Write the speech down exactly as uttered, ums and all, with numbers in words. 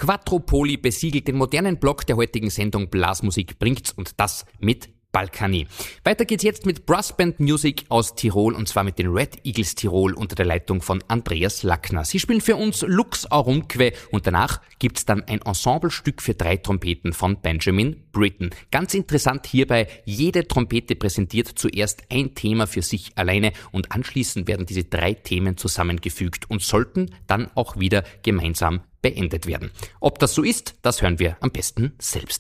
Quattropoli besiegelt den modernen Block der heutigen Sendung Blasmusik bringt's und das mit Balkany. Weiter geht's jetzt mit Brassband Music aus Tirol und zwar mit den Red Eagles Tirol unter der Leitung von Andreas Lackner. Sie spielen für uns Lux Aurumque und danach gibt's dann ein Ensemblestück für drei Trompeten von Benjamin Britten. Ganz interessant hierbei, jede Trompete präsentiert zuerst ein Thema für sich alleine und anschließend werden diese drei Themen zusammengefügt und sollten dann auch wieder gemeinsam beendet werden. Ob das so ist, das hören wir am besten selbst.